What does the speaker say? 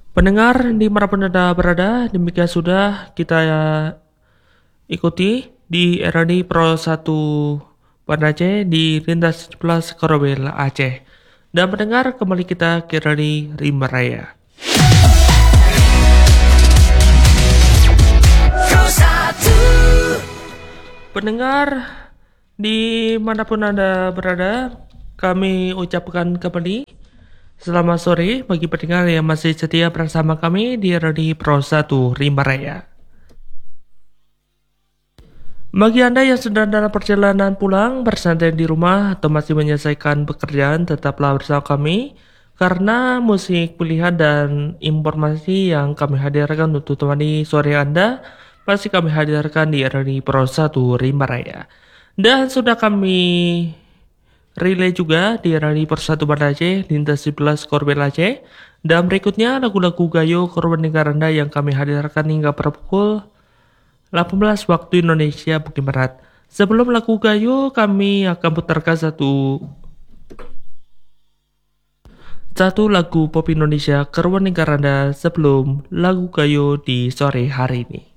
Pendengar dimanapun Anda berada, demikian sudah kita ikuti di RRD Pro 1 Banda Aceh di lintas 17 Korowel Aceh. Dan pendengar, kembali kita ke RRD Rimba Raya. Pendengar dimanapun Anda berada, kami ucapkan kembali selamat sore bagi pendengar yang masih setia bersama kami di RRD Pro 1 Rimba Raya. Bagi Anda yang sedang dalam perjalanan pulang, bersantai di rumah, atau masih menyelesaikan pekerjaan, tetaplah bersama kami, karena musik pilihan dan informasi yang kami hadirkan untuk temani sore Anda, masih kami hadirkan di RRI Pro 1 Rimba Raya. Dan sudah kami relay juga di RRI Pro 1 Banda Aceh, lintas 11 Korbel Aceh. Dan berikutnya lagu-lagu gayo korban negara Anda yang kami hadirkan hingga pada pukul 18 waktu Indonesia bagian Barat. Sebelum lagu gayo, kami akan putarkan satu lagu pop Indonesia Kerwan Negara Anda sebelum lagu gayo di sore hari ini.